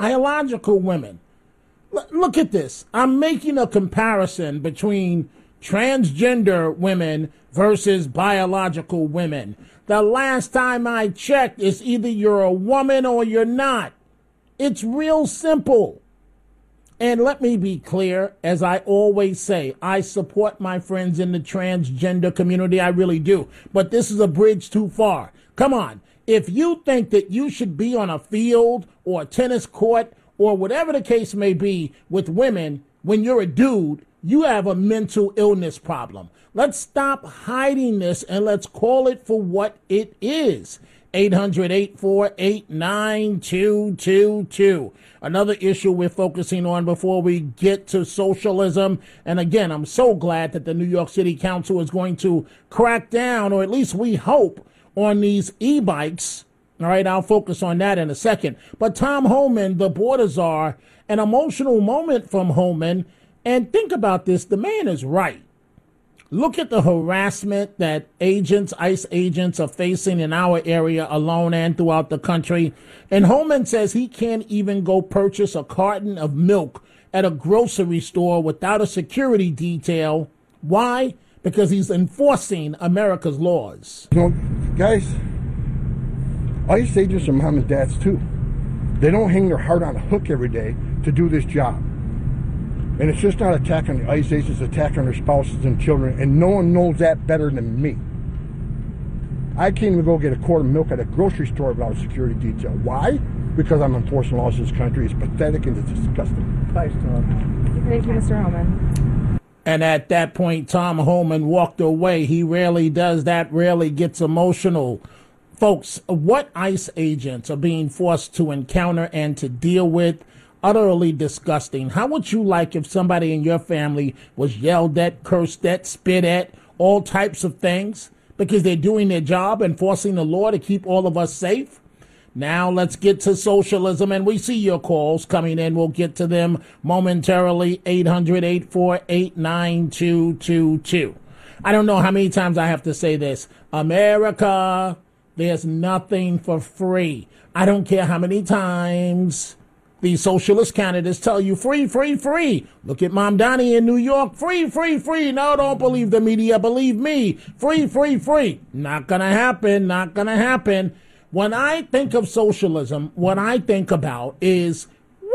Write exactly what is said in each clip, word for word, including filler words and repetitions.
Biological women. L- look at this. I'm making a comparison between transgender women versus biological women. The last time I checked, it's either you're a woman or you're not. It's real simple. And let me be clear, as I always say, I support my friends in the transgender community. I really do. But this is a bridge too far. Come on. If you think that you should be on a field or a tennis court or whatever the case may be with women when you're a dude, you have a mental illness problem. Let's stop hiding this and let's call it for what it is. eight hundred, eight four eight, nine two two two. Another issue we're focusing on before we get to socialism. And again, I'm so glad that the New York City Council is going to crack down, or at least we hope, on these e-bikes. All right, I'll focus on that in a second. But Tom Homan, the border czar, an emotional moment from Homan. And think about this. The man is right. Look at the harassment that agents, ICE agents, are facing in our area alone and throughout the country. And Homan says he can't even go purchase a carton of milk at a grocery store without a security detail. Why? Because he's enforcing America's laws. You know, guys, ICE agents are mom and dads too. They don't hang their heart on a hook every day to do this job. And it's just not attack on the ICE agents, it's attack on their spouses and children, and no one knows that better than me. I can't even go get a quart of milk at a grocery store without a security detail. Why? Because I'm enforcing laws in this country. It's pathetic and it's disgusting. Thanks, Tom. Thank you, Mister Homan. And at that point, Tom Homan walked away. He rarely does that, rarely gets emotional. Folks, what ICE agents are being forced to encounter and to deal with, utterly disgusting. How would you like if somebody in your family was yelled at, cursed at, spit at, all types of things because they're doing their job, enforcing the law to keep all of us safe? Now let's get to socialism, and we see your calls coming in. We'll get to them momentarily. eight hundred, eight four eight, nine two two two. I don't know how many times I have to say this. America, there's nothing for free. I don't care how many times the socialist candidates tell you free, free, free. Look at Mom Donnie in New York. Free, free, free. No, don't believe the media. Believe me. Free, free, free. Not going to happen. Not going to happen. When I think of socialism, what I think about is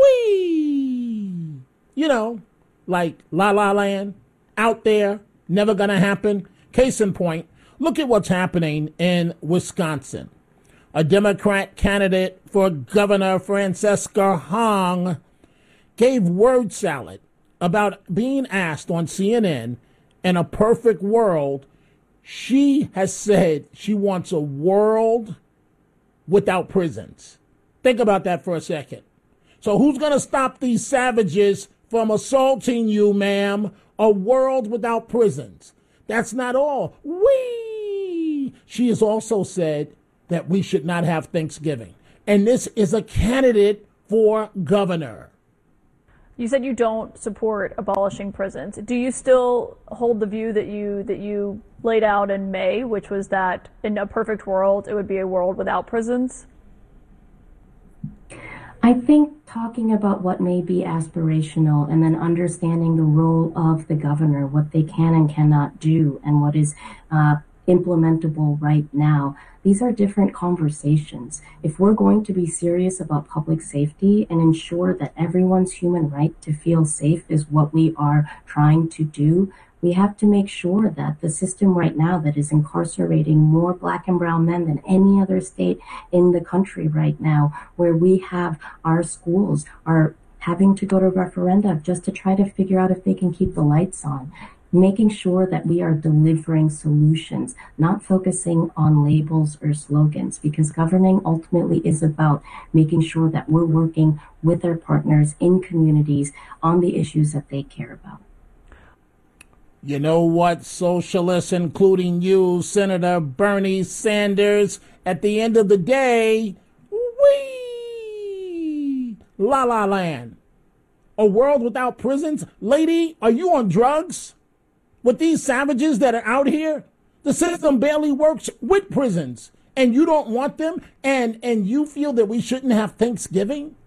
we, you know, like La La Land, out there, never going to happen. Case in point, look at what's happening in Wisconsin. A Democrat candidate for governor, Francesca Hong, gave word salad about being asked on C N N, in a perfect world, she has said she wants a world without prisons. Think about that for a second. So who's going to stop these savages from assaulting you, ma'am? A world without prisons. That's not all. Whee! She has also said that we should not have Thanksgiving. And this is a candidate for governor. You said you don't support abolishing prisons. Do you still hold the view that you that you laid out in May, which was that in a perfect world, it would be a world without prisons? I think talking about what may be aspirational and then understanding the role of the governor, what they can and cannot do, and what is uh, implementable right now, these are different conversations. If we're going to be serious about public safety and ensure that everyone's human right to feel safe is what we are trying to do, we have to make sure that the system right now that is incarcerating more black and brown men than any other state in the country right now, where we have our schools are having to go to referenda just to try to figure out if they can keep the lights on. Making sure that we are delivering solutions, not focusing on labels or slogans, because governing ultimately is about making sure that we're working with our partners in communities on the issues that they care about. You know what, socialists, including you, Senator Bernie Sanders, at the end of the day, wee, La La Land. A world without prisons? Lady, are you on drugs? With these savages that are out here, the system barely works with prisons, and you don't want them, and, and you feel that we shouldn't have Thanksgiving?